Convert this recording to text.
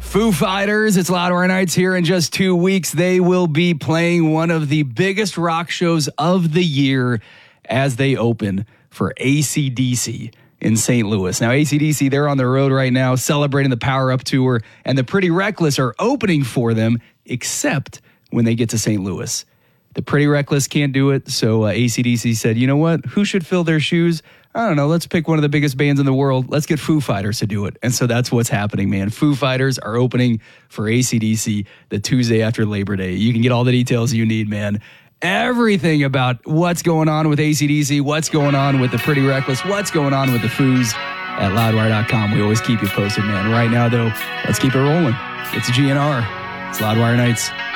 Foo Fighters, it's Loudwire Nights here. In just 2 weeks, they will be playing one of the biggest rock shows of the year as they open for AC/DC in St. Louis. Now, AC/DC, they're on the road right now celebrating the Power Up Tour, and the Pretty Reckless are opening for them, except when they get to St. Louis. The Pretty Reckless can't do it, so AC/DC said, you know what? Who should fill their shoes? I don't know. Let's pick one of the biggest bands in the world. Let's get Foo Fighters to do it. And so that's what's happening, man. Foo Fighters are opening for AC/DC the Tuesday after Labor Day. You can get all the details you need, man. Everything about what's going on with AC/DC, what's going on with the Pretty Reckless, what's going on with the Foos at Loudwire.com. We always keep you posted, man. Right now, though, let's keep it rolling. It's GNR. It's Loudwire Nights.